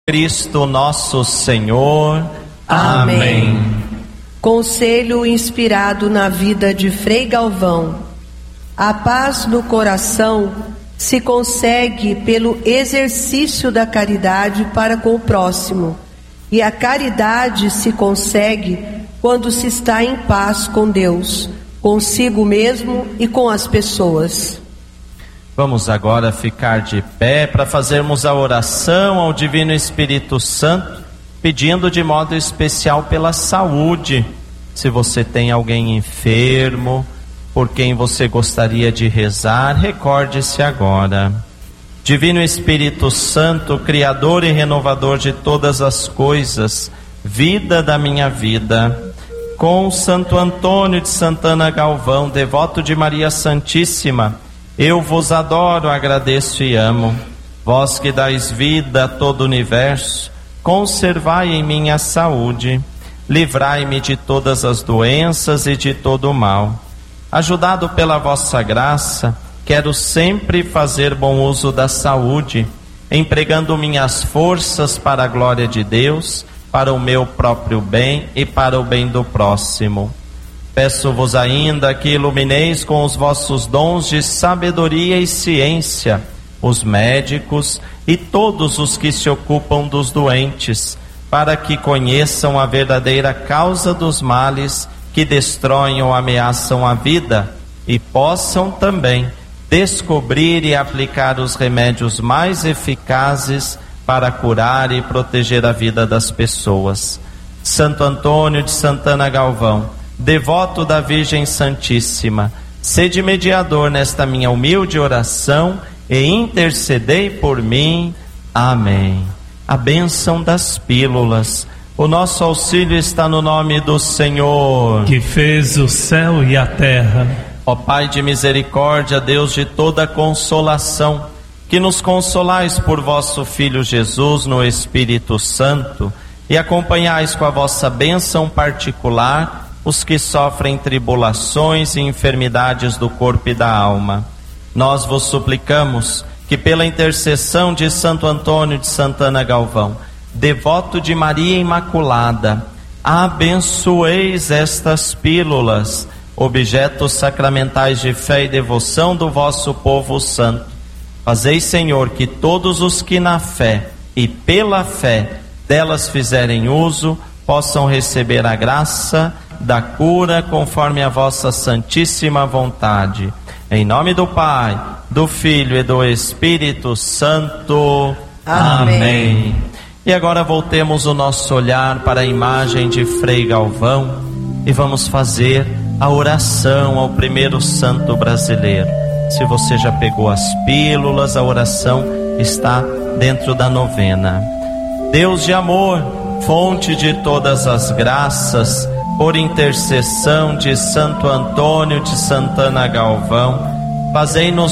Cristo nosso Senhor. Amém. Conselho inspirado na vida de Frei Galvão. A paz no coração se consegue pelo exercício da caridade para com o próximo, e a caridade se consegue quando se está em paz com Deus, consigo mesmo e com as pessoas. Vamos agora ficar de pé para fazermos a oração ao Divino Espírito Santo, pedindo de modo especial pela saúde. Se você tem alguém enfermo, por quem você gostaria de rezar, recorde-se agora. Divino Espírito Santo, Criador e Renovador de todas as coisas, vida da minha vida, com Santo Antônio de Santana Galvão, devoto de Maria Santíssima, eu vos adoro, agradeço e amo. Vós que dais vida a todo o universo, conservai em mim a saúde, livrai-me de todas as doenças e de todo o mal. Ajudado pela vossa graça, quero sempre fazer bom uso da saúde, empregando minhas forças para a glória de Deus, para o meu próprio bem e para o bem do próximo. Peço-vos ainda que ilumineis com os vossos dons de sabedoria e ciência os médicos e todos os que se ocupam dos doentes, para que conheçam a verdadeira causa dos males que destroem ou ameaçam a vida e possam também descobrir e aplicar os remédios mais eficazes para curar e proteger a vida das pessoas. Santo Antônio de Santana Galvão, devoto da Virgem Santíssima, sede mediador nesta minha humilde oração e intercedei por mim. Amém. A bênção das pílulas. O nosso auxílio está no nome do Senhor, que fez o céu e a terra. Ó Pai de misericórdia, Deus de toda consolação, que nos consolais por vosso Filho Jesus no Espírito Santo e acompanhais com a vossa bênção particular os que sofrem tribulações e enfermidades do corpo e da alma. Nós vos suplicamos que pela intercessão de Santo Antônio de Santana Galvão, devoto de Maria Imaculada, abençoeis estas pílulas, objetos sacramentais de fé e devoção do vosso povo santo. Fazei, Senhor, que todos os que na fé e pela fé delas fizerem uso, possam receber a graça da cura conforme a vossa santíssima vontade. Em nome do Pai, do Filho e do Espírito Santo. Amém. E agora voltemos o nosso olhar para a imagem de Frei Galvão e vamos fazer a oração ao primeiro santo brasileiro. Se você já pegou as pílulas, a oração está dentro da novena. Deus de amor, fonte de todas as graças, por intercessão de Santo Antônio de Santana Galvão, fazei-nos